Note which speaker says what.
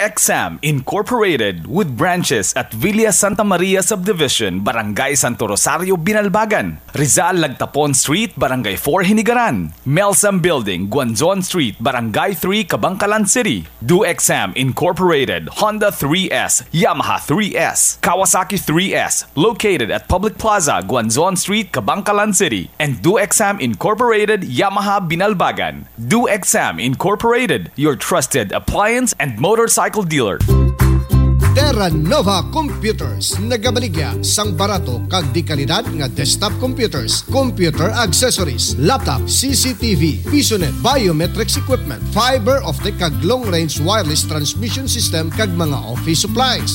Speaker 1: DoExam Incorporated with branches at Villa Santa Maria Subdivision, Barangay Santo Rosario, Binalbagan, Rizal Lagtapon Street, Barangay 4, Hinigaran, Melsam Building, Guanzon Street, Barangay 3, Kabangkalan City. DoExam Incorporated, Honda 3S, Yamaha 3S, Kawasaki 3S, located at Public Plaza, Guanzon Street, Kabangkalan City, and DoExam Incorporated, Yamaha, Binalbagan. DoExam Incorporated, your trusted appliance and motorcycle dealer.
Speaker 2: Terra Nova Computers nagabaligya sang barato kag di kalidad nga desktop computers, computer accessories, laptop, CCTV, PisoNet, biometrics equipment, fiber optic kag long range wireless transmission system kag mga office supplies.